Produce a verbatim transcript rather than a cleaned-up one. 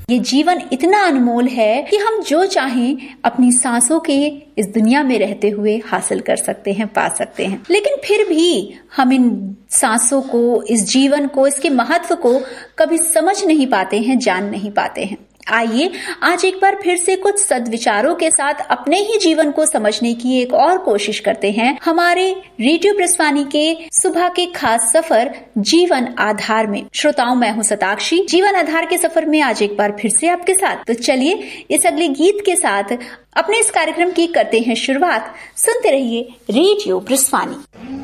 ये जीवन इतना अनमोल है कि हम जो चाहें अपनी सांसों के इस दुनिया में रहते हुए हासिल कर सकते हैं, पा सकते हैं। लेकिन फिर भी हम इन सांसों को, इस जीवन को, इसके महत्व को कभी समझ नहीं पाते हैं, जान नहीं पाते हैं। आइए आज एक बार फिर से कुछ सद्विचारों के साथ अपने ही जीवन को समझने की एक और कोशिश करते हैं हमारे रेडियो ब्रजवानी के सुबह के खास सफर जीवन आधार में। श्रोताओं, मैं हूं शताक्षी। जीवन आधार के सफर में आज एक बार फिर से आपके साथ। तो चलिए इस अगले गीत के साथ अपने इस कार्यक्रम की करते हैं शुरुआत। सुनते रहिए रेडियो ब्रजवानी।